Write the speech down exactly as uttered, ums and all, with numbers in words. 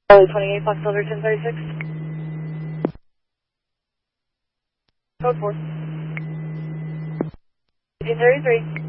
Charlie twenty-eight, Fox Silver ten thirty-six. Code four. eighteen thirty-three.